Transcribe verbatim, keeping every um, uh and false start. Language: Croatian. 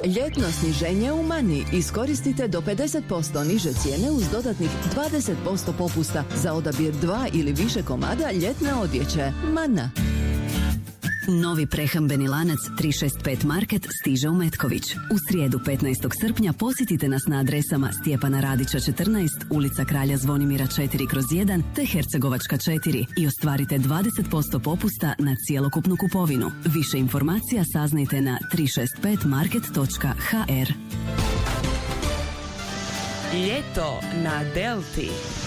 Ljetno sniženje u Manni. Iskoristite do pedeset posto niže cijene uz dodatnih dvadeset posto popusta za odabir dva ili više komada ljetne odjeće. Manna. Novi prehrambeni lanac tri šest pet Market stiže u Metković. U srijedu petnaestog srpnja posjetite nas na adresama Stjepana Radića četrnaest, ulica Kralja Zvonimira četiri kroz jedan te Hercegovačka četiri i ostvarite dvadeset posto popusta na cjelokupnu kupovinu. Više informacija saznajte na tri šest pet market točka h r. Ljeto na Delti.